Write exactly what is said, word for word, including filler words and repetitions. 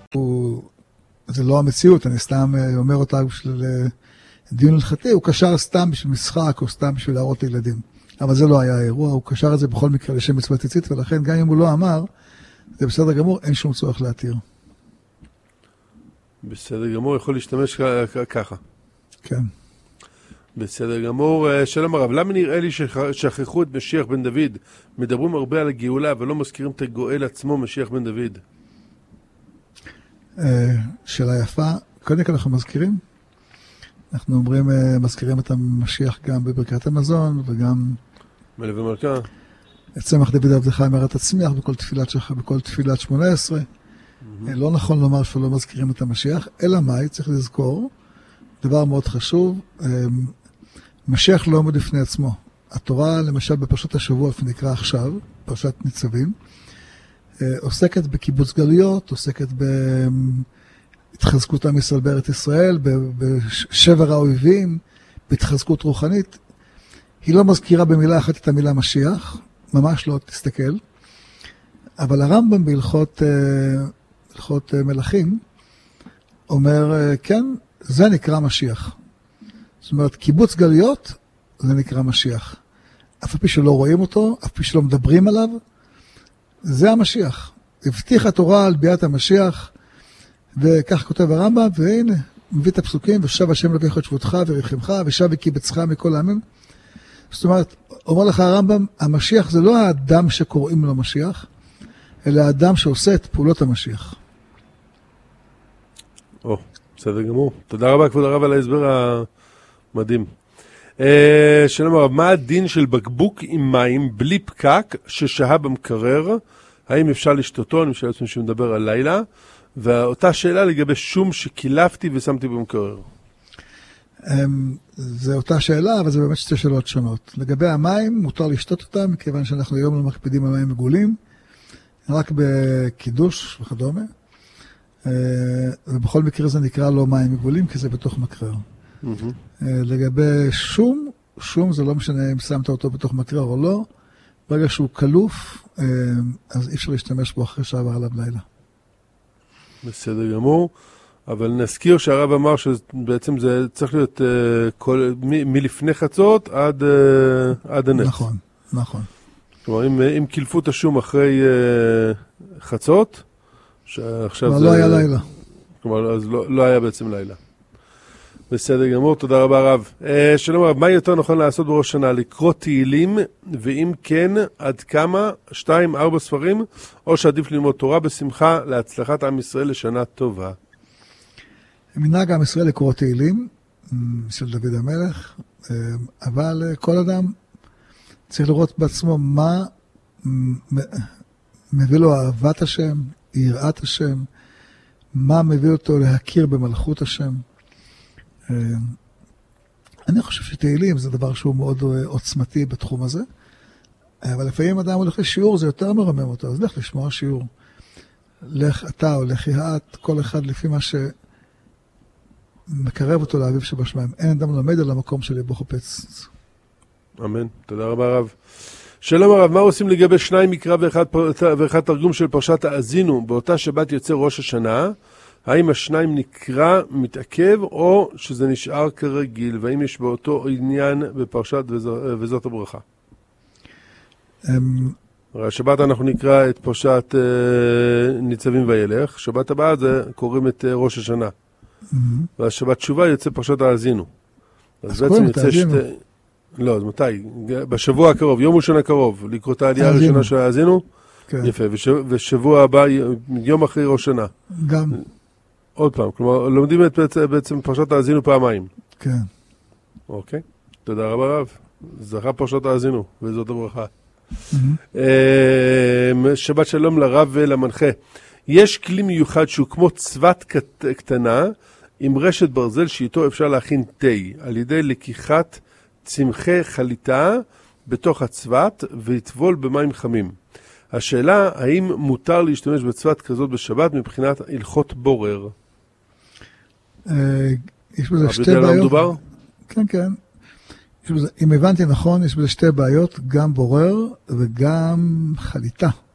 הוא, זה לא המציאות, אני סתם אומר אותה בשביל דיון הלכתי, הוא קשר סתם בשביל משחק או סתם בשביל להראות לילדים. אבל זה לא היה האירוע, הוא קשר את זה בכל מקרה לשם מצוות ציצית, ולכן גם אם הוא לא אמר, זה בסדר גמור, אין שום צורך להתיר. בסדר גמור, יכול להשתמש ככה. כן. בסדר גמור. שלום הרב, למה נראה לי ששכחו את משיח בן דוד? מדברים הרבה על הגאולה, אבל לא מזכירים את הגואל עצמו, משיח בן דוד. שאלה יפה. קודם כל אנחנו מזכירים. אנחנו אומרים, מזכירים את המשיח גם בברכת המזון, וגם... מלווה מלכה. צמח דוד עבדך אמרת תצמיח בכל תפילת שלך, בכל תפילת שמונה עשרה. Mm-hmm. לא נכון לומר שלא מזכירים את המשיח, אלא מה? צריך לזכור, דבר מאוד חשוב, משיח לא עומד לפני עצמו. התורה, למשל, בפרשת השבוע, נקרא עכשיו, פרשת ניצבים, עוסקת בקיבוץ גלויות, עוסקת בהתחזקות עם ישראל בארץ ישראל, בשבר האויבים, בהתחזקות רוחנית. היא לא מזכירה במילה אחת את המילה משיח, ממש לא תסתכל, אבל הרמב"ם בהלכות הלכות מלכים אומר, כן, זה נקרא משיח. זאת אומרת, קיבוץ גלויות, זה נקרא משיח. אף פי שלא רואים אותו, אף פי שלא מדברים עליו, זה המשיח. הבטיח התורה על ביאת המשיח, וכך כותב הרמב"ם, והנה, מביא את הפסוקים, ושב השם לביך את שבותך ורחמך, ושב וקיבצך מכל העמים. זאת אומרת, אומר לך הרמב"ם, המשיח זה לא האדם שקוראים לו משיח, אלא האדם שעושה את פעולות המשיח. או, בסדר גמור. תודה רבה, כבוד הרב, על ההסבר המדהים. שלום הרב, מה הדין של בקבוק עם מים בלי פקק ששהה במקרר? האם אפשר לשתותו? אני משאל עצמי שמדבר על לילה. ואותה שאלה לגבי שום שקילפתי ושמתי במקרר. זה אותה שאלה, אבל זה באמת שתי שאלות שונות. לגבי המים, מותר לשתות אותם, מכיוון שאנחנו היום לא מקפידים על מים מגולים, רק בקידוש וכדומה. ובכל מקרה זה נקרא לא מים מגולים, כי זה בתוך מקרר. לגבי שום, שום זה לא משנה אם שמת אותו בתוך מקרר או לא, ברגע שהוא קלוף, אז אי אפשר להשתמש בו אחרי שעבר עליו לילה. בסדר גמור, אבל נזכיר שהרב אמר שבעצם זה צריך להיות uh, כל, מ, מלפני חצות עד, uh, עד הנץ. נכון, נכון. כלומר, אם, אם קילפו את השום אחרי uh, חצות, שעכשיו אבל זה... לא היה לילה. כלומר, אז לא, לא היה בעצם לילה. בסדר גמור, תודה רבה רב. Uh, שלום רב, מה יותר נכון לעשות בראש שנה? לקרוא תהילים, ואם כן, עד כמה? שתיים, ארבע ספרים, או שעדיף ללמוד תורה בשמחה להצלחת עם ישראל לשנה טובה. מנהג עם ישראל לקרוא תהילים של דוד המלך, אבל כל אדם צריך לראות בעצמו מה מביא לו אהבת השם, יראת השם, מה מביא אותו להכיר במלכות השם. אני חושב שתהילים זה דבר שהוא מאוד עוצמתי בתחום הזה, אבל לפעמים אדם הולך לשיעור, זה יותר מרמם אותו, אז לך לשמוע שיעור. לך אתה או לך יעת, כל אחד לפי מה שמקרב אותו לאביו שבשמיים. אין אדם לומד על המקום שלי בו חופץ. אמן, תודה רבה רב. שלום הרב, מה עושים לגבי שניים מקרא ואחד, ואחד תרגום של פרשת האזינו? באותה שבת יוצא ראש השנה, האם השניים נקרא מתעכב או שזה נשאר כרגיל, והאם יש באותו עניין בפרשת וזאת הברכה? השבת אנחנו נקרא את פרשת ניצבים וילך, שבת הבאה זה קוראים את ראש השנה, והשבת תשובה יוצא פרשת האזינו. אז בעצם יוצא שתי... לא, אז מתי? בשבוע הקרוב, יום ראשון הקרוב, לקרוא את העלייה הראשונה של האזינו? יפה, ושבוע הבא, יום אחרי ראש שנה. גם. עוד פעם, כלומר, לומדים את בעצם פרשת האזינו פעמיים. כן. אוקיי, תודה רבה רב. זכה פרשת האזינו, וזאת הברכה. שבת שלום לרב ולמנחה. יש כלי מיוחד שהוא כמו צוות קטנה, עם רשת ברזל שאיתו אפשר להכין תה, על ידי לקיחת צמחי חליטה בתוך הצוות, ויטבול במים חמים. השאלה, האם מותר להשתמש בצוות כזאת בשבת מבחינת הלכות בורר? יש בזה שתי בעיות. כן, כן. אם הבנתי נכון, יש בזה שתי בעיות, גם בורר וגם חליטה.